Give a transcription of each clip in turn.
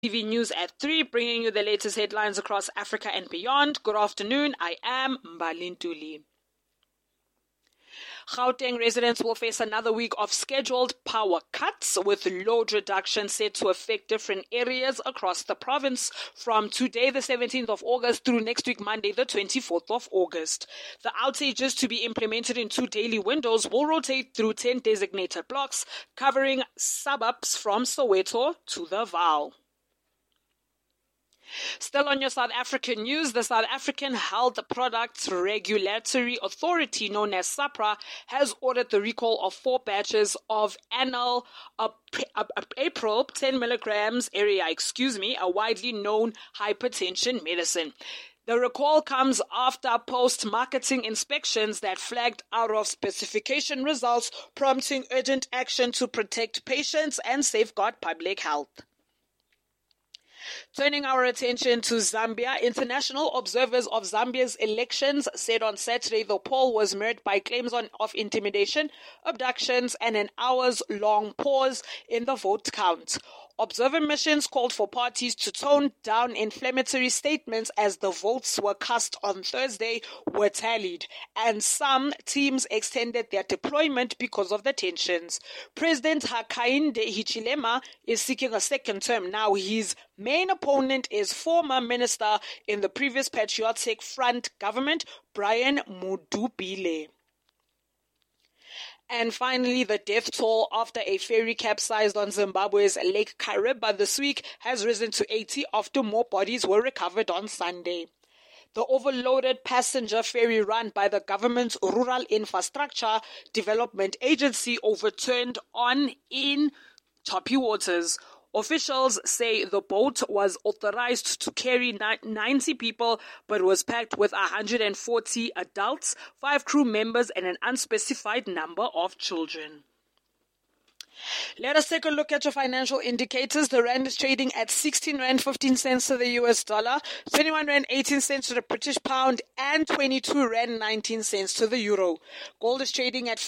TV News at 3, bringing you the latest headlines across Africa and beyond. Good afternoon. I am Mbalintuli. Gauteng residents will face another week of scheduled power cuts, with load reduction set to affect different areas across the province from today, the 17th of August, through next week, Monday, the 24th of August. The outages, to be implemented in 2 daily windows, will rotate through 10 designated blocks, covering suburbs from Soweto to the Vaal. Still on your South African news, the South African Health Products Regulatory Authority, known as SAHPRA, has ordered the recall of 4 batches of anal April 10 milligrams area, a widely known hypertension medicine. The recall comes after post-marketing inspections that flagged out of specification results, prompting urgent action to protect patients and safeguard public health. Turning our attention to Zambia, international observers of Zambia's elections said on Saturday the poll was marred by claims of intimidation, abductions, and an hours-long pause in the vote count. Observer missions called for parties to tone down inflammatory statements as the votes were cast on Thursday were tallied, and some teams extended their deployment because of the tensions. President Hakainde Hichilema is seeking a second term now. His main opponent is former minister in the previous Patriotic Front government, Brian Mudubile. And finally, the death toll after a ferry capsized on Zimbabwe's Lake Kariba this week has risen to 80 after more bodies were recovered on Sunday. The overloaded passenger ferry run by the government's Rural Infrastructure Development Agency overturned in choppy waters. Officials say the boat was authorized to carry 90 people but was packed with 140 adults, 5 crew members, and an unspecified number of children. Let us take a look at your financial indicators. The rand is trading at 16 rand 15 cents to the US dollar, 21 rand 18 cents to the British pound, and 22 rand 19 cents to the euro. Gold is trading at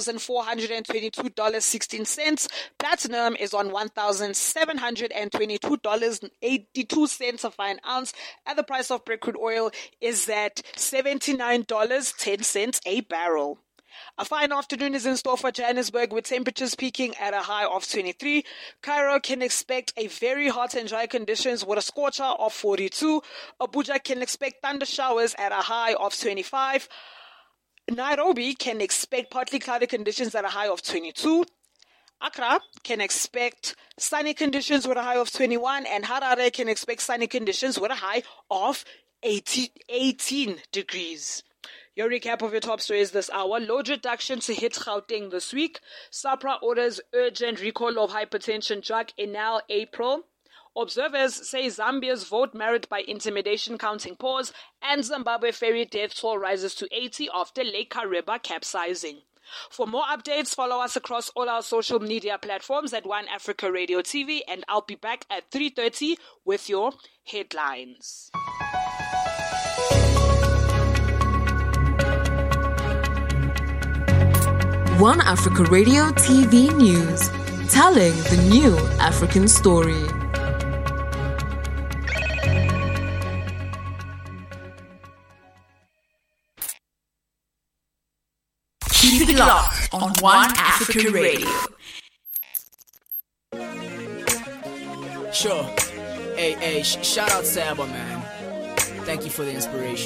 $4,422.16. Platinum is on $1,722.82 a fine ounce, and the price of Brent crude oil is at $79.10 a barrel. A fine afternoon is in store for Johannesburg, with temperatures peaking at a high of 23. Cairo can expect a very hot and dry conditions with a scorcher of 42. Abuja can expect thunder showers at a high of 25. Nairobi can expect partly cloudy conditions at a high of 22. Accra can expect sunny conditions with a high of 21. And Harare can expect sunny conditions with a high of 18 degrees. Your recap of your top stories this hour. Load reduction to hit Gauteng this week. SAHPRA orders urgent recall of hypertension drug Enal April. Observers say Zambia's vote marred by intimidation counting pause. And Zimbabwe ferry death toll rises to 80 after Lake Kariba capsizing. For more updates, follow us across all our social media platforms at One Africa Radio TV. And I'll be back at 3:30 with your headlines. One Africa Radio TV News, telling the new African story. Keep it locked on One Africa Radio. Sure. Hey, shout out Saba, man. Thank you for the inspiration.